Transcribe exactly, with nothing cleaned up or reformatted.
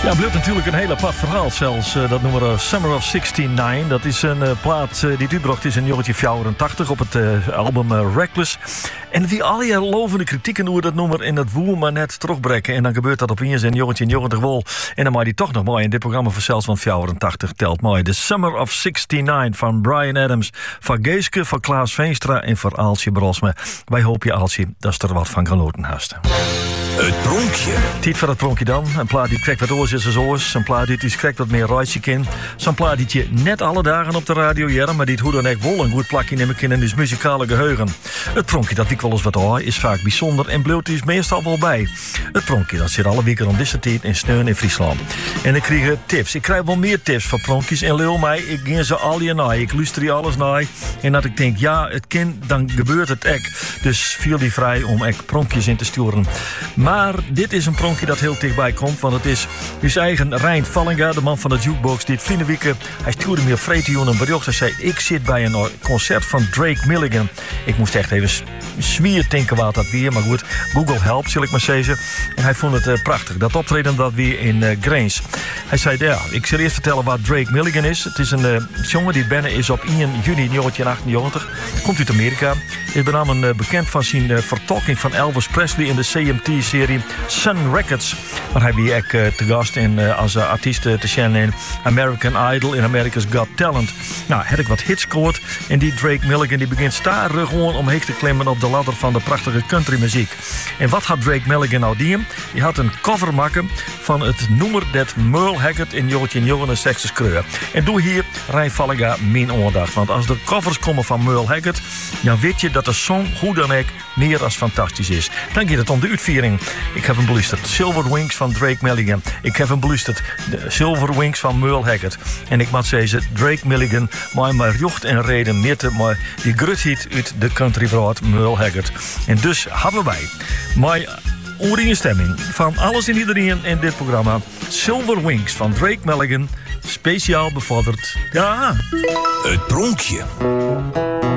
Ja, blijft natuurlijk een heel apart verhaal zelfs. Uh, dat noemen we Summer of zestignegentig. Dat is een uh, plaat uh, die uitgebracht is in negentien vierentachtig op het uh, album uh, Reckless. En wie al je lovende kritieken hoe dat nummer in het woel maar net terugbrengen. En dan gebeurt dat opeens in negentien negentig wel. En dan maakt hij toch nog mooi in dit programma voor zelfs van vierentachtig telt mooi. The Summer of zestignegentig van Bryan Adams. Van Geeske, van Klaas Veenstra en van Aaltje Brosme. Wij hopen je Aaltje dat er wat van genoten hast. Het pronkje. Tijd voor het pronkje dan. Een plaat die krijgt wat oors is als oors. Een plaat die krijgt wat meer ruitje in. Zo'n plaat die je net alle dagen op de radio jaren, maar die hoe dan ook wel een goed plakje nemen in in dus muzikale geheugen. Het pronkje dat ik wel eens wat hoor is vaak bijzonder en bloot is meestal wel bij. Het pronkje dat zit alle weken om deze tijd in Steun in Friesland. En ik krijg tips. Ik krijg wel meer tips van pronkjes en lul mij. Ik ging ze al je naar. Ik luister je alles naar. En dat ik denk ja het kind dan gebeurt het ek. Dus viel die vrij om ek pronkjes in te sturen. Maar dit is een pronkje dat heel dichtbij komt. Want het is dus eigen Rijn Vallinga, de man van de jukebox. Dit vriendenwieken. Hij stuurde me op vreemde een bericht. Hij zei, ik zit bij een concert van Drake Milligan. Ik moest echt even zwier denken wat dat weer. Maar goed, Google helpt, zal ik maar zeggen. En hij vond het uh, prachtig. Dat optreden dat weer in uh, Grains. Hij zei, ja, ik zal eerst vertellen wat Drake Milligan is. Het is een uh, jongen die binnen is op één juni negentien achtennegentig. Komt uit Amerika. Is met name uh, bekend van zijn uh, vertolking van Elvis Presley in de C M T-serie Sun Records. Waar hij weer ook uh, te gast in uh, als uh, artiest uh, te zijn in American Idol in America's Got Talent. Nou, heb ik wat hits gehoord. En die Drake Milligan die begint starig gewoon omheen te klimmen op de ladder van de prachtige countrymuziek. En wat had Drake Milligan nou dien? Die had een cover maken van het nummer dat Merle Haggard in negentien negenenzestig schreeuwde. En doe hier Rijn Vallinga mijn aandacht. Want als er covers komen van Merle Haggard, dan weet je dat de song hoe dan ook meer als fantastisch is. Dan gaat het om de uitviering. Ik heb hem beluisterd. Silver Wings van Drake Milligan. Ik heb hem beluisterd. De Silver Wings van Merle Haggard. En ik moet zeggen, Drake Milligan, maar maar jocht en reden niet, maar die gruthiet uit de countryvrouw Merle Haggard. En dus hebben wij mijn oorringe stemming van alles en iedereen in dit programma. Silver Wings van Drake Milligan. Speciaal bevorderd. Ja. Het pronkje.